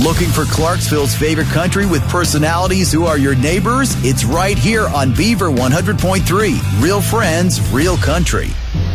Looking for Clarksville's favorite country with personalities who are your neighbors? It's right here on Beaver 100.3. Real friends, real country.